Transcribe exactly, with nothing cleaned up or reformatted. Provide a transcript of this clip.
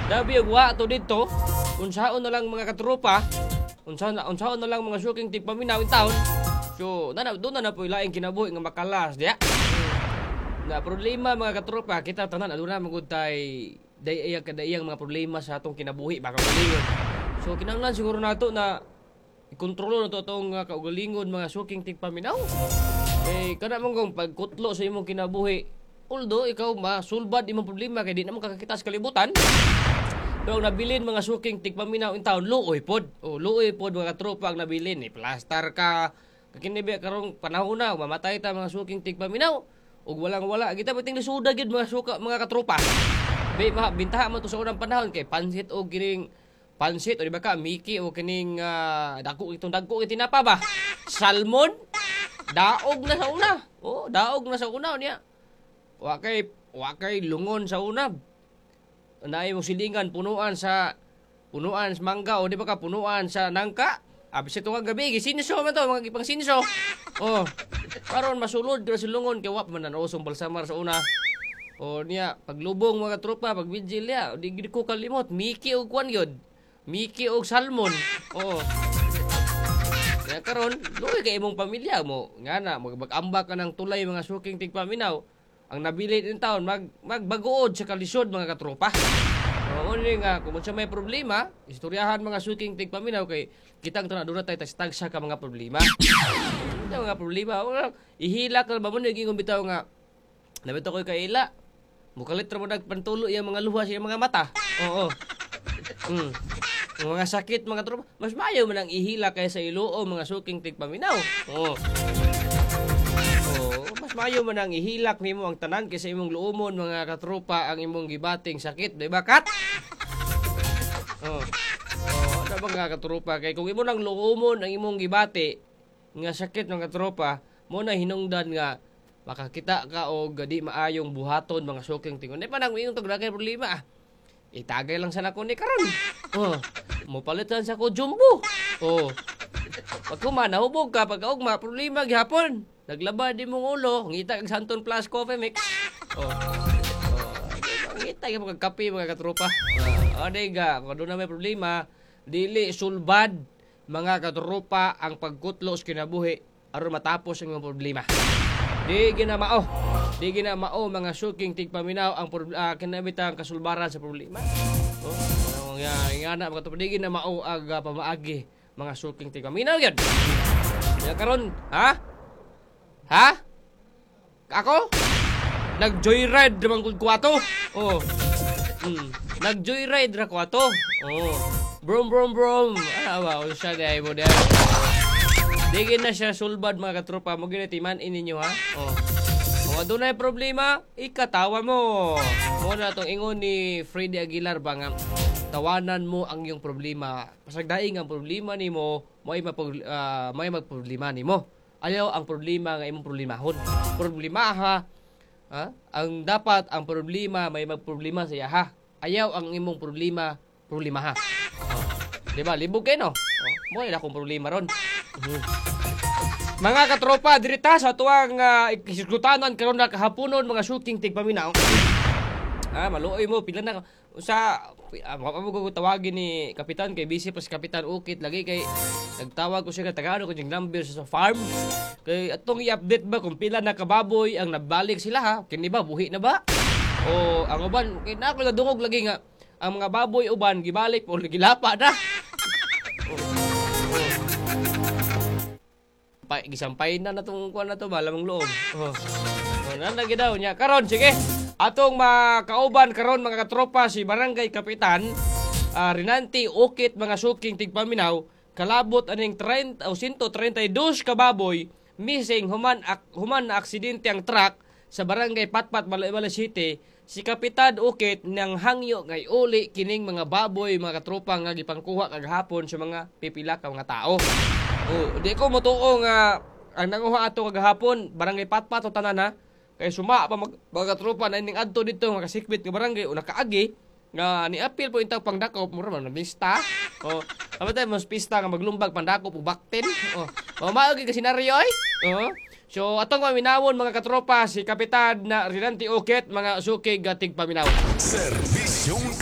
Dabi og wa to dito. Unsaon na lang mga katropa. Unsaon na unsaon na lang mga suking tigpaminaw in town. So, na do na na po ilaing kinabuhi nga makalas diya. Na problema mga katropa, kita tanan aduna magud tay day iya kada iyang mga problema sa atong kinabuhi baka galingon. So kinahanglan siguro nato na ikontrolo nato atong uh, kaugalingon mga suking tigpaminaw. Eh kada mong kung pagkutlo sa imong kinabuhi, although ikaw masulbad imong problema kay di na mo kakakita sa kalibutan. Pero ang nabilin mga suking tigpaminaw in town, luoy pod. O luoy pod mga tropa ang nabilin. Eh, plastar ka. Kakinibi karong panahon na, mamatay ta mga suking tigpaminaw. O walang-wala. Kita bating lisuda gid mga suka mga katropa. Be, bintaha mo to sa unang panahon kay pansit o kining pansit o di ba ka Mickey o kining uh, dako itong dagko itinapa ba? Salmon. Daog na sa una. Oh, daog na sa una niya. Wa kay wa kay lungon sa una. Naay mo silingan punuan sa punuan sa mangga o di ba ka punuan sa nangka. Abi sa tuwag gabi gisinso man to mga gipang sinso. Oh. Karon masulod dira sa lungon kay wa man na usong balsamar sa una. O niya paglubong mga tropa pag vigil ya di gid ko kalimot Mickey og kwan gyud. Mickey og salmon. Oh. Ya karon luoy kay imong pamilya mo ngana mag-ambak ka ng tulay mga suking tigpaminaw. Ang nabili in taon mag magbagood sa kalisod mga katropa. Oo ni nga kung sa may problema, istoryahan mga suking tigpaminaw kay kitang tunadura tay tagsa ka mga problema. Ito mga problema, ihila ka ba mo naging bitaw nga. Nabito ko kay ila. Mukalit ra mo nagpantulo yang mga luha sa mga mata. Oo. Mm. Mga sakit mga tropa, mas mayo man ang ihila kaysa iloo mga suking tigpaminaw. Oo. Mayo man ang ihilak nimo ang tanan kaysa imong luumon mga katropa ang imong gibating sakit, di ba kat? Oh. Oh, ano ba nga katropa kay kung imo nang luumon ang imong gibati nga sakit mga katropa, mo na hinungdan nga makakita ka og gadi maayong buhaton mga suking tingon. Di pa nang iyong tagdagay problema. Ah. Itagay lang sa nako ni karon. Oh, mo palitan sa ko jumbo. Oh. Pag kumana hubog ka pag og ma problema gihapon. Naglaba di mong ulo, ngita kag Santon Plus Coffee Mix. Oh. Oh, ngita kag kape mga katropa. Oh, diga, kung doon na may problema, dili sulbad mga katropa ang pagkutlos kinabuhi aron matapos ang problema. Di ginamao. Di ginamao mga suking tigpaminaw ang uh, kinabitang kasulbaran sa problema. Oh, yang ingana mga katropa di ginamao ang uh, pamaagi mga suking tigpaminaw gyud. Ya karon, ha? Ha? Ako? Nag-joyride naman kong kwato. Oh. Mm. Nag-joyride na kwato. Oh. Brom, brom, brom. Ah, wow. Siya dahil mo dahil. Digin na siya sulbad mga katropa. Mo ginatiman ininyo ha. Oh. Kung doon na yung problema, ikatawa mo. Muna itong ingon ni Freddy Aguilar ba nga, tawanan mo ang iyong problema. Pasagdaing ang problema ni mo, may, mapag, uh, may magproblema ni mo. Ayaw ang problema nga imong problemahon. Problema ha. Ha? Ang dapat ang problema may magproblema sa iya ha. Ayaw ang imong problema problema ha. Oh. Di ba? Libog kayo no? Oh. Mo ila akong problema ron. Mm-hmm. Mga katropa, dirita sa tuwang uh, ikiskutanan karon na kahaponon mga shooting tigpaminaw. Ah, maluoy mo pila na sa uh, mapamugod tawagin ni kapitan kay busy pa si kapitan Ukit lagi kay nagtawag ko siya tagano ko yung number sa farm kay atong i-update ba kung pila na kababoy ang nabalik sila ha kini ba buhi na ba o ang uban kay na ako nadungog lagi nga ang mga baboy uban gibalik o gilapa na pa gisampay na natong kuan na to ba lamang loob oh oh nanagi daw nya karon sige atong makauban karon mga katropa si Barangay Kapitan uh, Rinanti Ukit mga suking tigpaminaw kalabot aning thirty o one thirty-two kababoy missing human ak, human na aksidente ang truck sa Barangay Patpat Balay City si Kapitan Ukit nang hangyo ngay uli kining mga baboy mga katropa nga gipangkuha kagahapon sa mga pipila ka mga tao. Oh, di ko motuo nga ang nanguha ato kagahapon Barangay Patpat o tanan ha. Kaya suma pa mag, mga tropa na ining adto dito makasikbit ka barangay o nakaagi nga ni apil po intang pangdakop mura man mista o amatay mas pista nga maglumbag pandakop ug baktin o mamaagi ka senaryo ay o so atong paminawon mga katropa si Kapitan na Rinanti Ukit mga sukig gatig paminaw. Sir